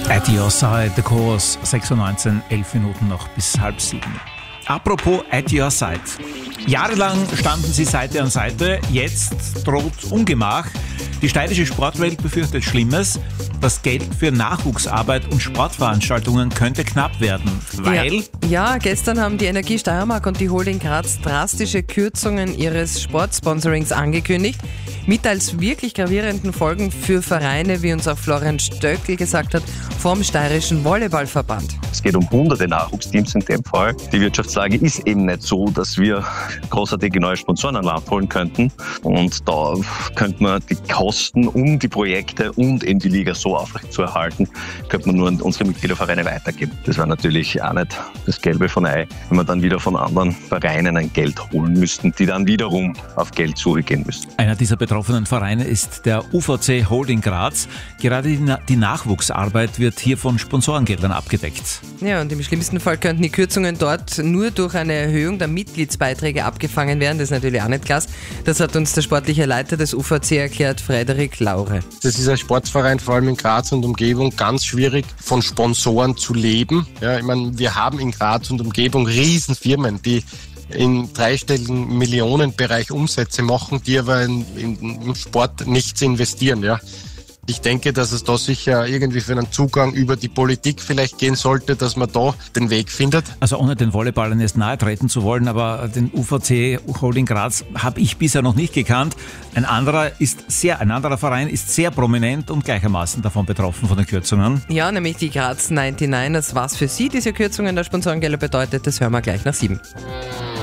At your side, der Kurs 6:19, 11 Minuten noch bis 6:30. Apropos at your side. Jahrelang standen sie Seite an Seite, jetzt droht Ungemach. Die steirische Sportwelt befürchtet Schlimmes. Das Geld für Nachwuchsarbeit und Sportveranstaltungen könnte knapp werden, weil... Ja, gestern haben die Energie Steiermark und die Holding Graz drastische Kürzungen ihres Sportsponsorings angekündigt. Mit als wirklich gravierenden Folgen für Vereine, wie uns auch Florian Stöckl gesagt hat, vom Steirischen Volleyballverband. Es geht um hunderte Nachwuchsteams in dem Fall. Die Wirtschaftslage ist eben nicht so, dass wir großartige neue Sponsoren an Land holen könnten. Und da könnte man die Kosten um die Projekte und eben die Liga so aufrechtzuerhalten, könnte man nur an unsere Mitgliedervereine weitergeben. Das wäre natürlich auch nicht das Gelbe von Ei, wenn wir dann wieder von anderen Vereinen ein Geld holen müssten, die dann wiederum auf Geldsuche gehen müssten. Einer dieser betroffenen Vereine ist der UVC Holding Graz. Gerade die Nachwuchsarbeit wird hier von Sponsorengeldern abgedeckt. Ja, und im schlimmsten Fall könnten die Kürzungen dort nur durch eine Erhöhung der Mitgliedsbeiträge abgefangen werden. Das ist natürlich auch nicht klar. Das hat uns der sportliche Leiter des UVC erklärt, Frederik Laure. Das ist ein Sportverein, vor allem in Graz und Umgebung, ganz schwierig von Sponsoren zu leben. Ja, ich meine, wir haben in Graz und Umgebung Riesenfirmen, die im dreistelligen Millionenbereich Umsätze machen, die aber im Sport nichts investieren. Ja. Ich denke, dass es da sicher irgendwie für einen Zugang über die Politik vielleicht gehen sollte, dass man da den Weg findet. Also ohne den Volleyballern jetzt nahe treten zu wollen, aber den UVC Holding Graz habe ich bisher noch nicht gekannt. Ein anderer Verein ist sehr prominent und gleichermaßen davon betroffen von den Kürzungen. Ja, nämlich die Graz 99ers. Was für sie diese Kürzungen der Sponsorengelder bedeutet, das hören wir gleich nach 7.